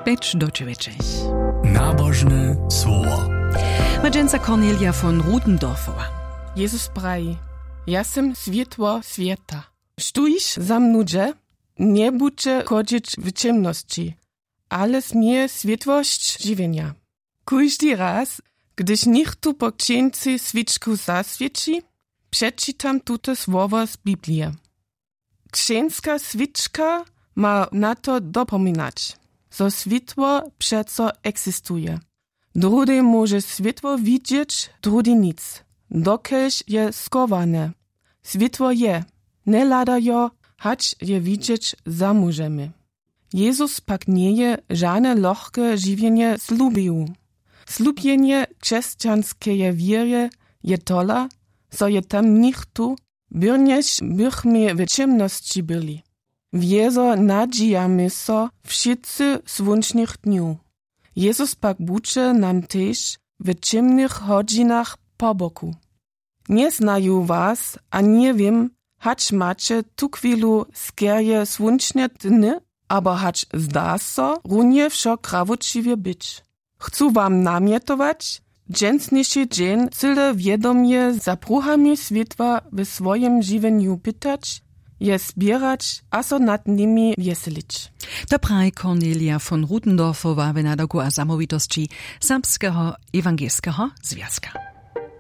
5 do 9. Nabożne słowo. Madżenca Cornelia von Rudendorfowa. Jezus prawi, ja sam światło świata. Stójś za mnudzie, nie budźcie chodzić w ciemności, ale smie światłość żywienia. Każdy raz, gdyż nikt po księdze świeczku zaswieci, przeczytam tute słowo z Biblii. Księżska świeczka ma na to dopominać, że światło przeco eksistuje. Drugi może światło widzieć, drugi nic, dokelż je skowane. Światło je, nie lada jo, hać je widzieć za możemy. Jezus pak nie je żadne lohke żywienie slubił. Slubienie chrześcijanskie wiery je tola, so je tam nichtu, byrnież bychmy w ciemności byli. Wiezo nadzijamy so wszyscy słonecznych dniu. Jezus pak bucze nam też w ciemnych hodzinach po boku. Nie znają was, a nie wiem, hać macie tu chwilu skierje słoneczne dny, aber hać zda so runie wszo krawučiwie być. Chcę wam namietować, dżęsniejszy dzień cyle wiedomie za pruchami światła w swoim żywieniu pytać, je zbierać, a so nad nimi wieselić. To prawi Cornelia von Rudendorfowa w nadagu a samowitości Serbskiego Ewangelskiego Związka.